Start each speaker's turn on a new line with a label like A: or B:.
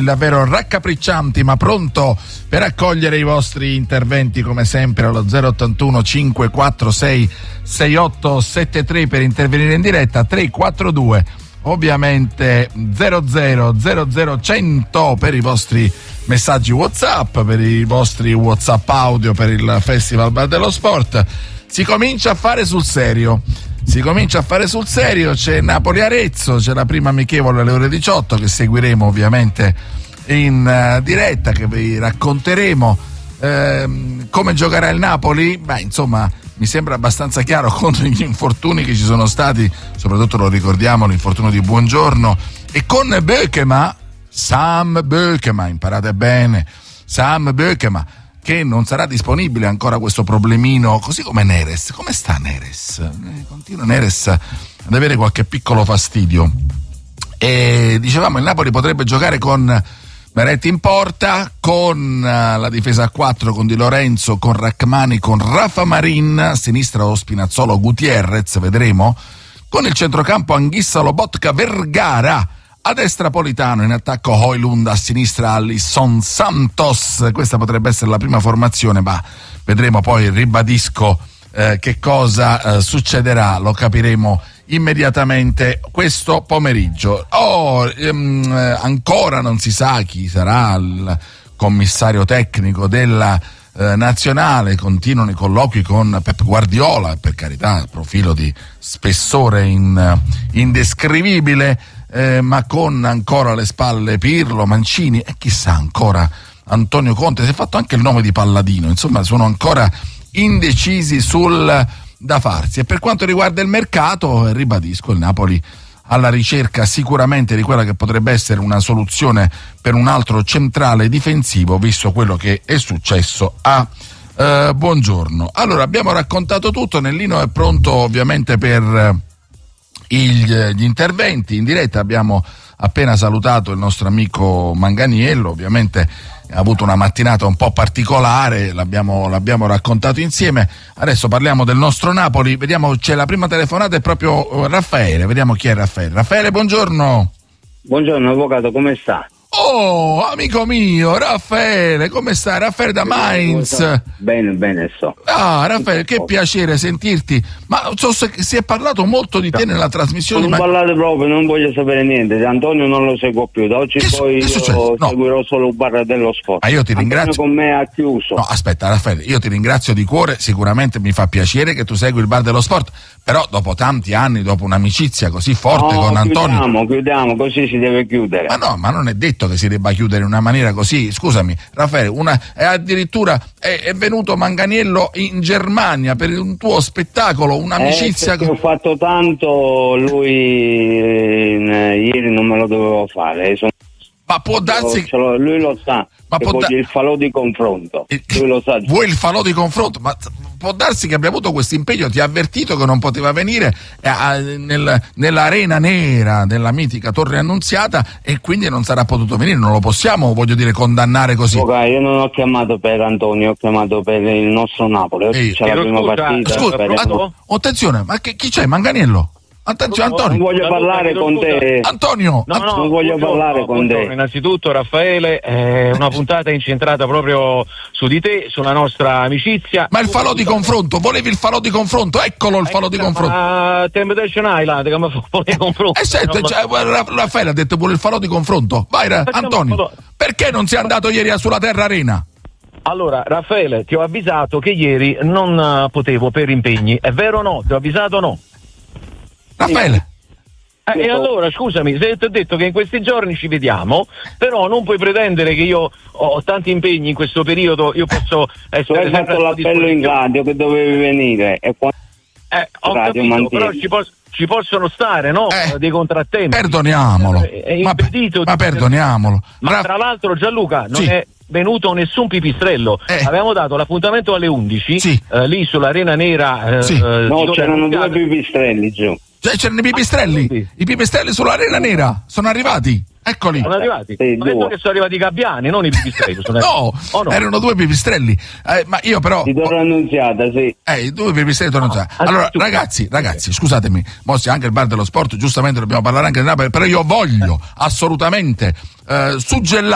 A: davvero raccapriccianti, ma pronto per accogliere i vostri interventi come sempre allo 081 546 6873 per intervenire in diretta, 342 ovviamente 0000 per i vostri messaggi WhatsApp, per i vostri WhatsApp audio per il Festival Bar dello Sport. Si comincia a fare sul serio. C'è Napoli-Arezzo, c'è la prima amichevole alle ore 18 che seguiremo ovviamente in diretta, che vi racconteremo. Come giocherà il Napoli? Beh, insomma, mi sembra abbastanza chiaro con gli infortuni che ci sono stati, soprattutto lo ricordiamo l'infortunio di Buongiorno, e con Bökema, Sam Bökema, imparate bene, Sam Bökema, che non sarà disponibile ancora, questo problemino, così come Neres. Come sta Neres? Continua Neres ad avere qualche piccolo fastidio. E dicevamo, il Napoli potrebbe giocare con Meretti in porta, con la difesa a 4 con Di Lorenzo, con Rachmani, con Rafa Marin, a sinistra o Spinazzolo, Gutierrez, vedremo, con il centrocampo Anghissa, Lobotka, Vergara, a destra Politano, in attacco Højlund, a sinistra Alisson Santos. Questa potrebbe essere la prima formazione, ma vedremo poi, ribadisco, che cosa succederà, lo capiremo immediatamente questo pomeriggio. Ancora non si sa chi sarà il commissario tecnico della nazionale, continuano i colloqui con Pep Guardiola, per carità, profilo di spessore indescrivibile, ma con ancora alle spalle Pirlo, Mancini e chissà ancora Antonio Conte. Si è fatto anche il nome di Palladino, insomma sono ancora indecisi sul da farsi. E per quanto riguarda il mercato, ribadisco, il Napoli alla ricerca sicuramente di quella che potrebbe essere una soluzione per un altro centrale difensivo, visto quello che è successo a Buongiorno. Allora, abbiamo raccontato tutto, Nellino è pronto ovviamente per gli interventi in diretta. Abbiamo appena salutato il nostro amico Manganiello, ovviamente ha avuto una mattinata un po' particolare, l'abbiamo raccontato insieme. Adesso parliamo del nostro Napoli, vediamo, c'è la prima telefonata, è proprio Raffaele, vediamo chi è Raffaele. Raffaele, buongiorno.
B: Buongiorno avvocato, come sta?
A: Oh, amico mio, Raffaele, come stai? Raffaele da Mainz.
B: Bene, so.
A: Ah, Raffaele, che piacere sentirti. Ma si è parlato molto di te nella trasmissione.
B: Non parlate proprio, non voglio sapere niente. Antonio non lo seguo più. Da oggi poi io seguirò solo il Bar dello Sport.
A: Ma io ti ringrazio.
B: Con me ha chiuso.
A: No, aspetta, Raffaele, io ti ringrazio di cuore. Sicuramente mi fa piacere che tu segui il Bar dello Sport. Però dopo tanti anni, dopo un'amicizia così forte con Antonio.
B: Chiudiamo, così si deve chiudere.
A: Ma no, ma non è detto che si debba chiudere in una maniera così. Scusami, Raffaele, addirittura è venuto Manganiello in Germania per un tuo spettacolo, un'amicizia.
B: Ho fatto tanto, lui ieri non me lo dovevo fare.
A: Ma può darsi.
B: Lui lo sa. Ma il falò di confronto. Lui lo sa.
A: Vuoi il falò di confronto? Ma può darsi che abbia avuto questo impegno, ti ha avvertito che non poteva venire nell'arena nera della mitica Torre Annunziata e quindi non sarà potuto venire. Non lo possiamo, condannare così.
B: Io non ho chiamato per Antonio, ho chiamato per il nostro Napoli. C'è la prima partita.
A: Attenzione, ma chi c'è? Manganiello? Attenzione, Antonio.
B: Non voglio parlare con te.
A: Antonio.
B: Non voglio parlare con te.
C: Innanzitutto, Raffaele, è una puntata incentrata proprio su di te, sulla nostra amicizia.
A: Ma il falò di confronto, volevi il falò di confronto? Eccolo il falò di confronto.
C: Temptation Island, come falò di confronto.
A: Raffaele ha detto pure il falò di confronto. Vai, Antonio. Perché non sei andato ieri sulla Terra Arena?
C: Allora, Raffaele, ti ho avvisato che ieri non potevo per impegni. È vero o no? Ti ho avvisato o no?
A: Raffaele.
C: E allora, scusami, se ti ho detto che in questi giorni ci vediamo, però non puoi pretendere che io ho tanti impegni in questo periodo, io posso essere.
B: Tu hai fatto l'appello in radio che dovevi venire e
C: ho capito, però ci possono stare, no? Dei contrattempi.
A: Perdoniamolo.
C: È impedito.
A: Ma perdoniamolo.
C: Ma tra l'altro, Gianluca, non è venuto nessun pipistrello. Avevamo dato l'appuntamento alle 11 lì sull'Arena Nera.
B: No, c'erano 2 pipistrelli giù.
A: C'erano i pipistrelli? I pipistrelli sull'Arena Nera sono arrivati? Eccoli.
C: Sono arrivati? Ho detto che sono arrivati i gabbiani, non i pipistrelli.
A: No, erano 2 pipistrelli. Ma io però.
B: Di Torre Annunziata, sì.
A: 2 pipistrelli di Torre Annunziata. Allora, ragazzi, scusatemi, Mossi, anche il Bar dello Sport, giustamente dobbiamo parlare anche del Napoli, però io voglio assolutamente suggellare